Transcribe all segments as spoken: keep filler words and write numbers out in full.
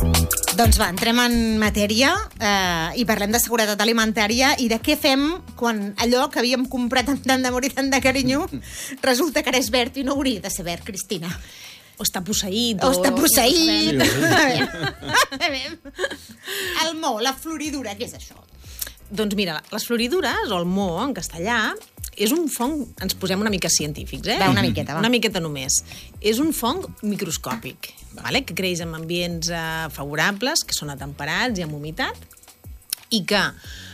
Doncs va, entrem en matèria eh, i parlem de seguretat alimentària i de què fem quan allò que havíem comprat amb tant d'amor i tant de carinyo resulta que ara és verd i no hauria de ser verd, Cristina. O està posseït. O està posseït. No el mo, la floridura, què és això? Doncs mira, les floridures, o el mo en castellà, és un fong, ens posem una mica científics, eh? Va, una miqueta, va. Una miqueta només. És un fong microscòpic, vale? Que creix en ambients eh, favorables, que són atemperats i amb humitat, i que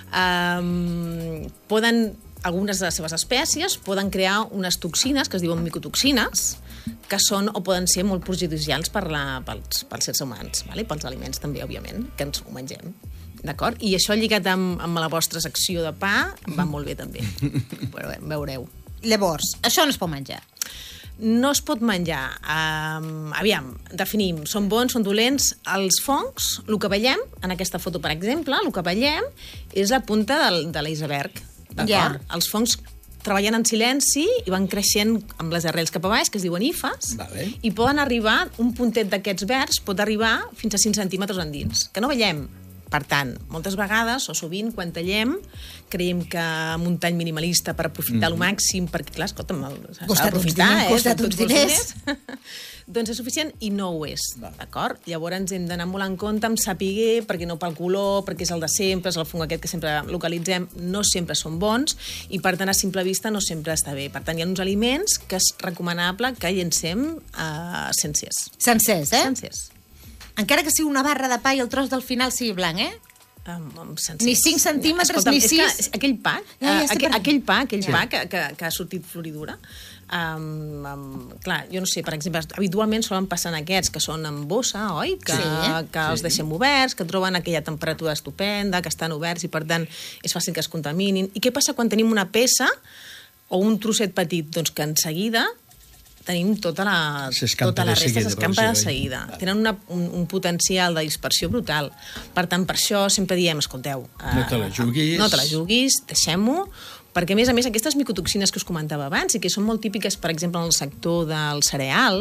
eh, poden, algunes de les seves espècies poden crear unes toxines que es diuen micotoxines, que són o poden ser molt perjudicials per la, pels, pels éssers humans, vale? Pels aliments també, òbviament, que ens ho mengem. D'acord? I això lligat amb, amb la vostra secció de pa va molt bé també. Però bé, veureu. Llavors, això no es pot menjar. No es pot menjar. Um, aviam, definim, són bons, són dolents. Els fongs, el que veiem, en aquesta foto, per exemple, el que veiem és la punta del, de l'iceberg. D'acord? Yeah. Els fongs treballen en silenci i van creixent amb les arrels cap a baix, que es diuen hifes, vale. I poden arribar, un puntet d'aquests verds pot arribar fins a cinc centímetres endins, que no veiem. Per tant, moltes vegades, o sovint, quan tallem, creiem que amb un tall minimalista per aprofitar mm. el màxim, perquè, clar, escolta'm, s'ha d'aprofitar, eh? Costa tots diners. Doncs és suficient i no ho és, d'acord? Llavors hem d'anar molt en compte amb saber, perquè no pel color, perquè és el de sempre, és el fong aquest que sempre localitzem, no sempre són bons, i per tant, a simple vista, no sempre està bé. Per tant, hi ha uns aliments que és recomanable que llencem uh, sencers. Sencers, eh? Sencers. Encara que sigui una barra de pa i el tros del final sigui blanc, eh? Um, um, ni cinc centímetres, Escolta, ni sis... És que aquell pa, ja, ja uh, aquell, aquell pa, aquell sí. pa que, que, que ha sortit floridura, um, um, clar, jo no sé, per exemple, habitualment solen passar en aquests que són en bossa, oi? Que, sí. que els sí. deixem oberts, que troben aquella temperatura estupenda, que estan oberts i, per tant, és fàcil que es contaminin. I què passa quan tenim una peça o un trosset petit? Doncs que en seguida tenim tota la, tota la resta s'escampa de seguida. Tenen una, un, un potencial de dispersió brutal. Per tant, per això sempre diem, escolteu... Uh, no te la juguis. No te la juguis, deixem-ho, perquè, a més a més, aquestes micotoxines que us comentava abans i que són molt típiques, per exemple, en el sector del cereal,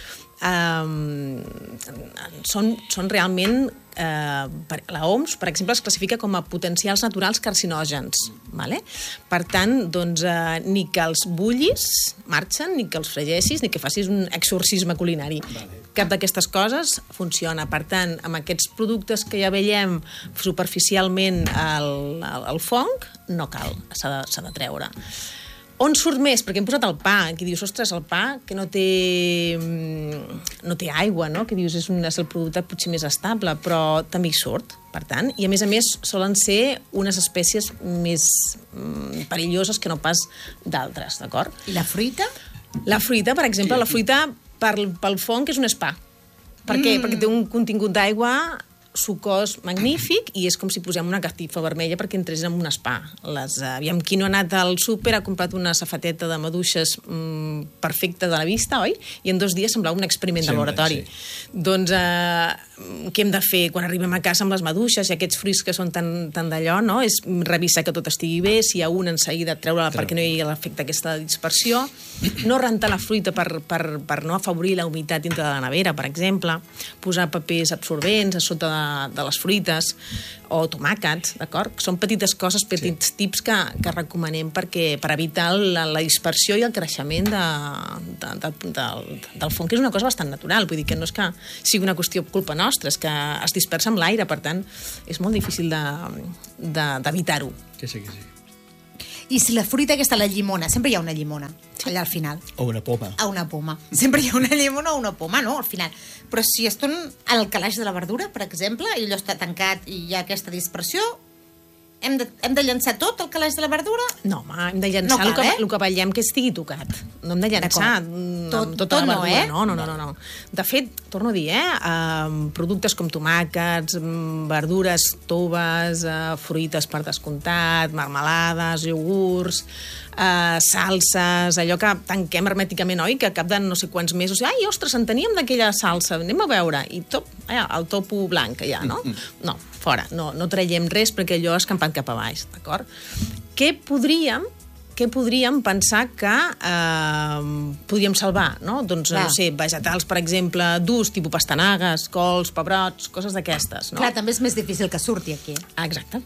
um, són, són realment... Uh, la O M S, per exemple, es classifica com a potencials naturals carcinògens. Vale? Per tant, doncs, uh, ni que els bullis marxen, ni que els fregeixis, ni que facis un exorcisme culinari. Vale. Cap d'aquestes coses funciona. Per tant, amb aquests productes que ja veiem superficialment al, al, al fong, no cal, s'ha de, s'ha de treure. On surt més? Perquè hem posat el pa, que dius, ostres, el pa que no té, no té aigua, no? Que dius, és, un, és el producte potser més estable, però també hi surt, per tant. I, a més a més, solen ser unes espècies més mm, perilloses que no pas d'altres, d'acord? I la fruita? La fruita, per exemple, sí. La fruita pel, pel fong és un spa. Per què? Mm. Perquè té un contingut d'aigua sucós magnífic i és com si posem una catifa vermella perquè entrés en un spa. Les, aviam, qui no ha anat al súper ha comprat una safateta de maduixes mmm, perfecta de la vista, oi? I en dos dies semblava un experiment de laboratori. Sí. Doncs eh, què hem de fer quan arribem a casa amb les maduixes i aquests fruits que són tan, tan d'allò, no? És revisar que tot estigui bé, si hi ha un en seguida treure-la perquè no hi hagi l'efecte aquesta dispersió, no rentar la fruita per, per, per no afavorir la humitat dintre de la nevera, per exemple, posar papers absorbents a sota de de les fruites o tomàquets, d'acord? Són petites coses, petits sí. tips que, que recomanem perquè, per evitar la, la dispersió i el creixement de, de, de, de, del fong, que és una cosa bastant natural, vull dir que no és que sigui una qüestió culpa nostra, és que es dispersa amb l'aire, per tant, és molt difícil de, de, d'evitar-ho. Que sí, que sí. I si la fruita aquesta, la llimona, sempre hi ha una llimona, sí. allà al final. O una poma. A una poma. Sempre hi ha una llimona o una poma, no? Al final. Però si es torna al calaix de la verdura, per exemple, i allò està tancat i hi ha aquesta dispersió, hem de, hem de llançar tot el calaix de la verdura? No, home, hem de llançar no cal, el, que, eh? el que veiem que estigui tocat. No hem de llançar tot, tota tot la verdura. No, eh? no, no, no, no, no. De fet, torno a dir, eh? Uh, productes com tomàquets, verdures, toves, uh, fruites per descomptat, marmelades, iogurts, uh, salses, allò que tanquem hermèticament, oi? Que a cap de no sé quants mesos, ai, ostres, en teníem d'aquella salsa, anem a veure, i top, eh, el topo blanc que hi ha, no? No, fora, no, no traiem res perquè allò ha escampat cap a baix, d'acord? Què podríem què podríem pensar que eh, podríem salvar, no? Doncs, Clar. no sé, vegetals, per exemple, durs, tipus pastanagues, cols, pebrots, coses d'aquestes, no? Clar, també és més difícil que surti aquí. Ah, exacte.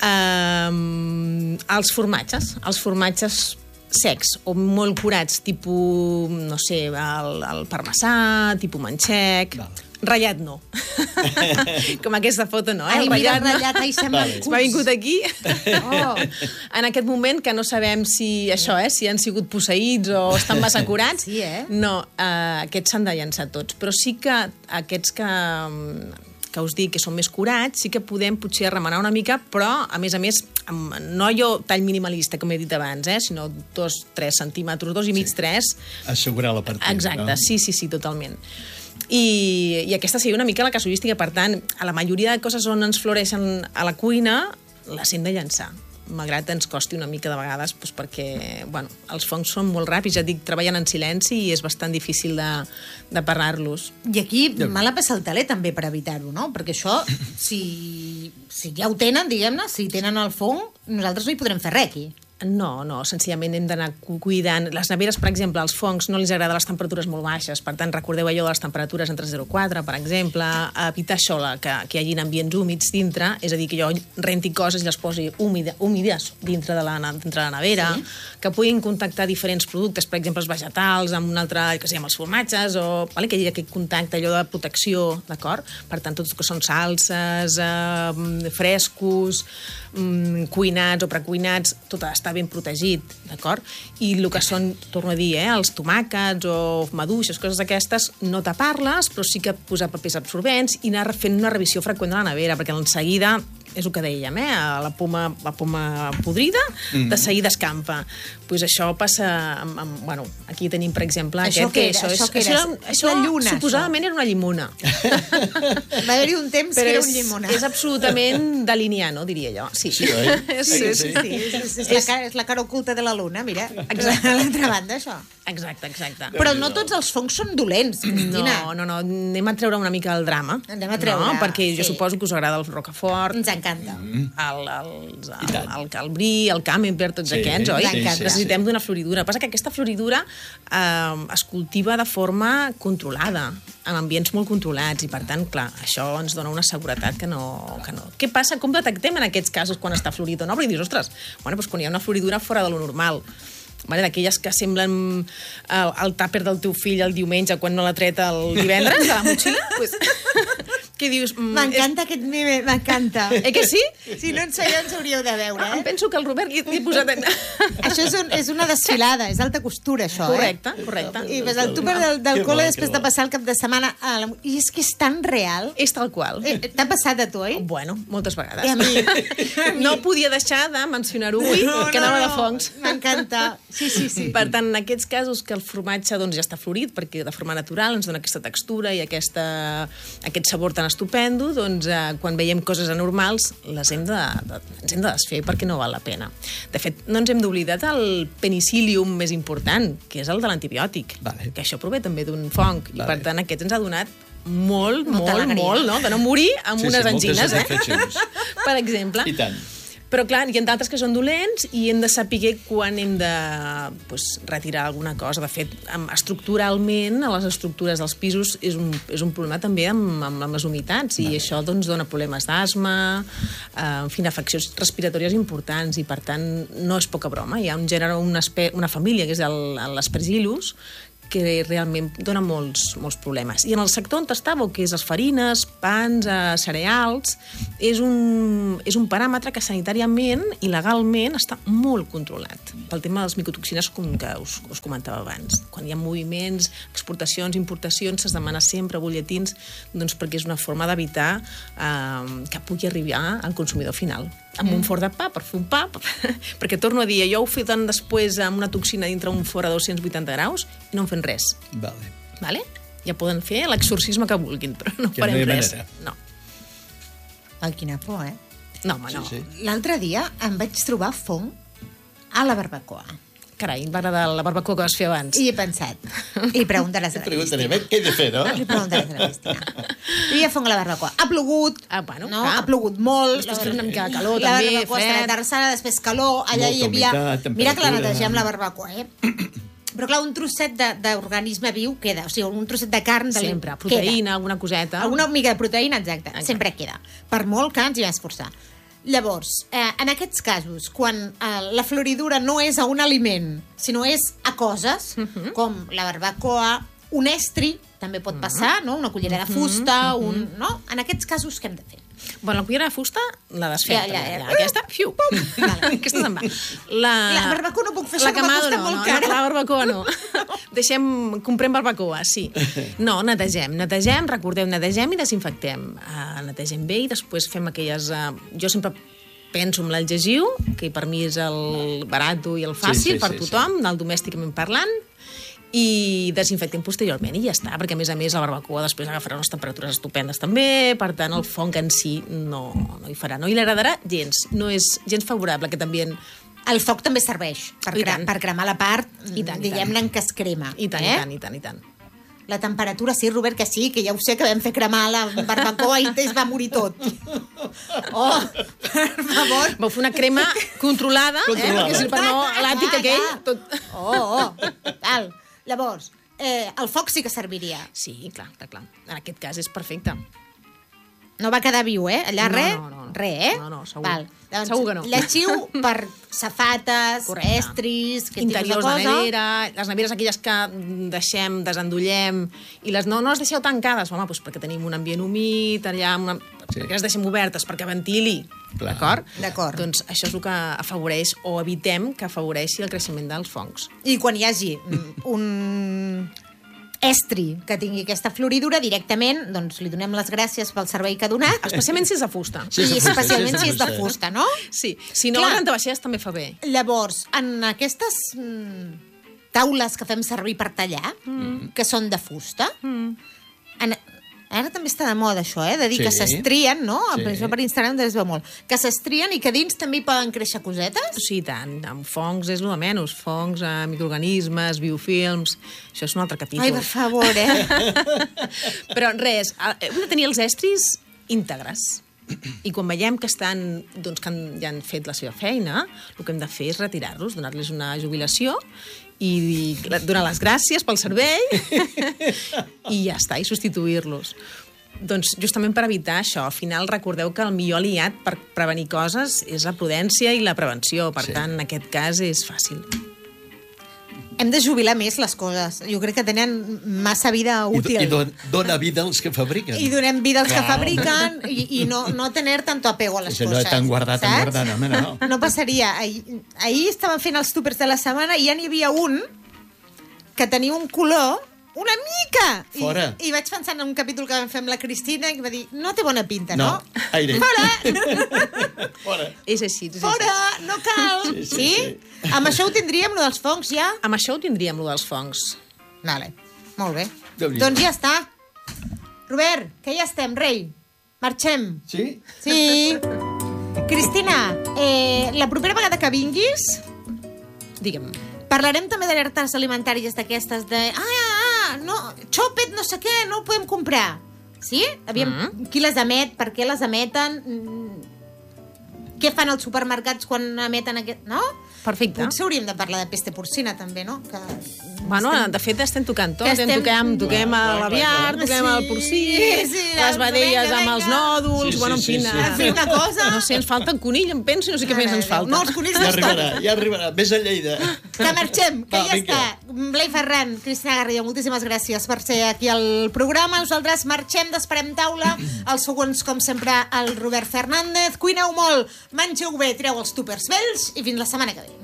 Um, els formatges, els formatges secs o molt curats, tipus, no sé, el, el parmesà, tipus manxec... Val. Ratllat no. Com aquesta foto no, eh? Ai, El mira, ratllat no. ratllat, ai, sembla Vale. cucs. M'ha vingut aquí. Oh. En aquest moment que no sabem si això, eh, si han sigut posseïts o estan massa curats. Sí, eh? No, eh, aquests s'han de llançar tots. Però sí que aquests que, que us dic que són més curats, sí que podem potser remenar una mica, però, a més a més, amb, no jo tall minimalista, com he dit abans, eh, sinó dos, tres centímetres, dos i mig, sí. tres. Assegurar la partida, Exacte, no? sí, sí, sí, totalment. I, i aquesta seria una mica la casuística. Per tant, a la majoria de coses on ens floreixen a la cuina, les hem de llançar, malgrat ens costi una mica de vegades, doncs perquè bueno, els fongs són molt ràpids, ja dic, treballen en silenci i és bastant difícil de, de parlar-los. I aquí mala passa el taler també per evitar-ho, no? Perquè això, si, si ja ho tenen, diguem-ne, si tenen el fong, nosaltres no hi podrem fer res aquí. No, no, senzillament hem d'anar cuidant. Les neveres, per exemple, als fongs no els agrada les temperatures molt baixes, per tant, recordeu allò de les temperatures entre zero coma quatre, per exemple, evitar això, la, que, que hi hagin ambients húmids dintre, és a dir, que jo renti coses i les posi húmida, húmides dintre de la, dintre de la nevera, sí. Que puguin contactar diferents productes, per exemple, els vegetals, amb un altre, que sé, amb els formatges, o vale, que hi hagi aquest contacte, allò de protecció, d'acord? Per tant, tots que són salses, eh, frescos, mm, cuinats o precuinats, tot ha d'estar ben protegit, d'acord? I el que són, torno a dir, eh, els tomàquets o maduixes, coses d'aquestes, no tapar-les, però sí que posar papers absorbents i anar fent una revisió freqüent de la nevera, perquè en seguida, és el que dèiem, eh, la poma, la poma podrida, mm. de seguida escampa. Pues això passa... Amb, amb, bueno, aquí tenim, per exemple, això aquest... Que que era, això, això, és, que era, això, és això la lluna, suposadament això. Era una llimona. Va haver-hi un temps Però que era és, un llimona. és absolutament delineano, diria jo. Sí, Sí, oi? és, Sí, és, sí. Sí, és, és, és, la cara, és la cara oculta de la luna, mira. Exacte. A l'altra banda, això. Exacte, exacte. Però no tots els fongs són dolents, Cristina. No, no, no, anem a treure una mica el drama. Anem a treure, no? Perquè jo sí. suposo que us agrada el Rocafort, Ens encanta. el, el, el, el Calbrí, el Camembert, tots Sí, aquests, oi? sí, sí, Necessitem sí. d'una floridura. Passa que aquesta floridura eh, es cultiva de forma controlada, en ambients molt controlats, i per tant, clar, això ens dona una seguretat que no... Que no. Què passa? Com detectem en aquests casos quan està florit o no? Perquè dius, ostres, bueno, doncs quan hi ha una floridura fora de lo normal, vale, d'aquelles que semblen el, el tàper del teu fill el diumenge quan no l'ha tret el divendres de la motxilla, pues, que dius... Mm, M'encanta aquest meme, m'encanta. Eh que sí? Si no ens feia, ens hauríeu de veure, Em eh? penso que el Robert li, li he posat... En... Això és, un, és una desfilada, és alta costura, això, Correcte, eh? correcte. I ves el túper del, del Que col·le bo, després que de bo. passar el cap de setmana a la... I és que és tan real. És tal qual. Eh, T'ha passat a tu, oi? Bueno, moltes vegades. I a mi. No podia deixar de mencionar-ho avui, que anava de fongs. M'encanta. Sí, sí, sí. Per tant, en aquests casos que el formatge doncs, ja està florit, perquè de forma natural ens dona aquesta textura i aquesta, aquest sabor tan estupendo, doncs eh, quan veiem coses anormals les hem de, de, ens hem de desfer perquè no val la pena. De fet, no ens hem d'oblidar del penicillium més important, que és el de l'antibiòtic, Vale. que això prové també d'un fong, i Vale. per tant aquest ens ha donat molt, Molta molt, alegria. molt, no? De no morir amb Sí, sí, unes moltes angines, eh? satisfaccions. Per exemple. I tant. Però, clar, hi ha d'altres que són dolents i hem de saber quan hem de pues, retirar alguna cosa. De fet, amb, estructuralment, a les estructures dels pisos és un, és un problema també amb, amb, amb les humitats, i això doncs, dona problemes d'asma, eh, en fi, afeccions respiratòries importants, i per tant no és poca broma. Hi ha un gènere, una, espe, una família, que és l'Aspergillus, que realment dona molts, molts problemes. I en el sector on estàveu, que és les farines, pans, eh, cereals, és un, és un paràmetre que sanitàriament i legalment està molt controlat pel tema de les micotoxines, com que us, us comentava abans. Quan hi ha moviments, exportacions, importacions, es demana sempre butlletins, doncs perquè és una forma d'evitar eh, que pugui arribar al consumidor final. Amb mm. un forn de pa, per fer un pa, perquè torno a dir, jo ho he fet després amb una toxina dintre un forn a dos-cents vuitanta graus i no en fem res. Vale. Vale? Ja poden fer l'exorcisme que vulguin, però no Que farem no hi ha res. manera. No, Ai, quina por, eh? no, home, Sí, no. sí. L'altre dia em vaig trobar fong a la barbacoa. carai, m'agrada la barbacoa que vas fer abans. I he pensat. I preguntaràs a la Preguntaré, Cristina. què he de fer, no? I preguntaràs a la Cristina. I ja fonga la barbacoa. Ha plogut, Ah, bueno, no? clar. Ha plogut molt. Després fes una mica de calor, la també, barbacoa fred. està terçada, després calor. Allà Molta hi havia... humitat, Mira que la temperatura. netegem, la barbacoa, eh? Però clar, un trosset de- d'organisme viu queda. O sigui, un trosset de carn... De Sempre, queda. proteïna, alguna coseta. Alguna mica de proteïna, exacte, Exacte. sempre queda. Per molt que ens hi vas forçar. Llavors, eh, en aquests casos, quan eh, la floridura no és a un aliment, sinó és a coses, uh -huh. com la barbacoa, un estri, també pot passar, no? Una cullera de fusta, un... no? En aquests casos, què hem de fer? Bueno, la cullera de fusta la desfem. Ja, ja, també. ja. Aquesta, fiu. Vale. Aquesta se'n va. La, La barbacoa no puc fer la això, que m'ha camada costat no, molt no, cara. La barbacoa no. Deixem, comprem barbacoa, sí. No, netegem, netegem, recordeu, netegem i desinfectem. Uh, netegem bé i després fem aquelles... Uh, jo sempre penso en l'algegiu, que per mi és el barato i el fàcil Sí, sí, per sí, tothom, del domèsticament parlant, i desinfectem posteriorment i ja està, perquè a més a més la barbacoa després agafarà unes temperatures estupendes també, per tant el fong en si no, no hi farà, no hi agradarà gens, no és gens favorable aquest ambient. El foc també serveix per, I cre tant. per cremar la part, I tant, i diguem-ne, en què es crema. I tant, eh? i tant, i tant, i tant. La temperatura, sí, Robert, que sí, que ja ho sé, que vam fer cremar la barbacoa i es va morir tot. Oh, per favor. Vau fer una crema controlada, Controlada. eh? Perquè si per no, l'àtic Clar, aquell... clar. Tot... Oh, oh, tal. Llavors, eh, el foc sí que serviria. Sí, clar, clar, clar. En aquest cas és perfecte. No va quedar viu, eh? Allà No, res? no, no, no. Res, eh? No, no, segur. Val. Llavors, Segur que no. Lleixiu per safates, Correcte. estris, aquest Interiors tipus de de cosa. nevera, les neveres aquelles que deixem, desendollem, i les no, no les deixeu tancades, home, doncs perquè tenim un ambient humit, allà, una... Sí. perquè les deixem obertes, perquè ventili, Clar. d'acord? D'acord. Doncs això és el que afavoreix, o evitem que afavoreixi el creixement dels fongs. I quan hi hagi mm, un estri que tingui aquesta floridura, directament doncs, li donem les gràcies pel servei que ha donat. Especialment si és de fusta. Sí, és de I fusta, especialment sí, si és de fusta, no? Sí, si no, Clar. el rentabaixers també fa bé. Llavors, en aquestes mm, taules que fem servir per tallar, mm. que són de fusta, mm. en, ara també està de moda això, eh? De dir Sí. que s'estrien, no? Sí. Per això per Instagram es veu molt. Que s'estrien i que dins també hi poden créixer cosetes? Sí, i tant. Amb fongs és el de menys. Fongs, eh, microorganismes, biofilms... Això és un altre capítol. Ai, per favor, eh? Però res, eh, hem de tenir els estris íntegres. I quan veiem que estan, doncs, que han, ja han fet la seva feina, el que hem de fer és retirar-los, donar-los una jubilació i donar les gràcies pel servei i ja està, i substituir-los. Doncs justament per evitar això, al final recordeu que el millor aliat per prevenir coses és la prudència i la prevenció, per Sí. tant, en aquest cas és fàcil. Hem de jubilar més les coses. Jo crec que tenen massa vida I, útil. i don, dona vida als que fabriquen. I donem vida als que Clar. fabriquen i, i no, no tener tanto apego a les Això no coses. és tan guardat, tan saps? guardat, home, no. No passaria. Ahir, ahir estàvem fent els túpers de la setmana i ja n'hi havia un que tenia un color una mica! Fora. I, I vaig pensant en un capítol que vam fer amb la Cristina i va dir, no té bona pinta, no? No, aire. Fora! Fora. És així. És Fora! així. No cal! Sí, sí, sí? sí. Amb això ho tindríem, lo dels fongs, ja? Amb això ho tindríem, lo dels fongs. Vale, molt bé. Déu-n'hi-do. Doncs ja està. Robert, que ja estem, rei. Marxem. Sí? Sí. Cristina, eh, la propera vegada que vinguis Digue'm. parlarem també d'alertes alimentàries d'aquestes de... Ah, ah, ah, no, xòpet, no sé què, no ho podem comprar. Sí? Aviam, Mm. qui les emet, per què les emeten, mm, què fan els supermercats quan emeten aquest... No? Perfecte. Potser hauríem de parlar de peste porcina, també, no? Que Bueno, de fet, estem tocant tot. Que Estem... estem- Toquem, toquem a l'aviar, toquem al Sí, porcí, sí, les vedelles vinga, amb els vinga. nòduls... Sí, bueno, en sí, fi, sí, sí. na- En fi, una cosa... No sé, ens falta un conill, em penso, i no sé què més ens falta. No, els conills Ja no arribarà, estan. ja arribarà. Vés a Lleida. Que marxem, que Va, ja vinga. està. Blai Ferran, Cristina Garrido, moltíssimes gràcies per ser aquí al programa. Nosaltres marxem d'Esperem Taula. Els segons, com sempre, el Robert Fernández. Cuineu molt, mengeu bé, tireu els túpers vells i fins la setmana que ve.